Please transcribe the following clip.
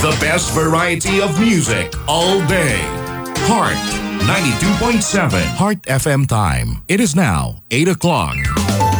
The best variety of music all day. Heart 92.7 Heart FM time. It is now 8 o'clock.